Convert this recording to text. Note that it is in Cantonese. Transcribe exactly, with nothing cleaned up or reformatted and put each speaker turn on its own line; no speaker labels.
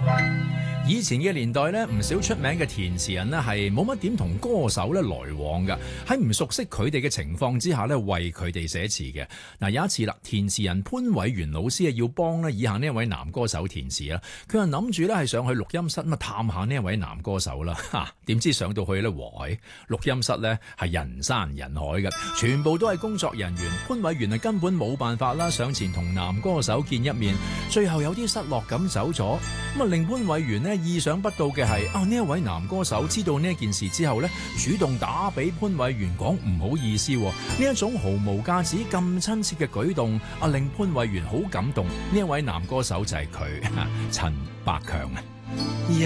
以前嘅年代咧，唔少出名嘅填詞人咧係冇乜點同歌手咧來往嘅，喺唔熟悉佢哋嘅情況之下咧，為佢哋寫詞嘅。嗱，有一次啦，填詞人潘偉源老師啊要幫咧以下呢一位男歌手填詞啦，佢就諗住咧係上去錄音室咁啊探下呢一位男歌手啦，嚇點知上到去咧，哇！錄音室咧係人山人海嘅，全部都係工作人員。潘偉源啊根本冇辦法啦，上前同男歌手見一面，最後有啲失落咁走咗。咁啊令潘偉源呢意想不到嘅係啊呢一位男歌手知道呢一件事之後呢，主動打俾潘偉源講唔好意思，呢一種毫無架子咁親切嘅舉動啊令潘偉源好感動。呢一位男歌手就係佢陳百強啊。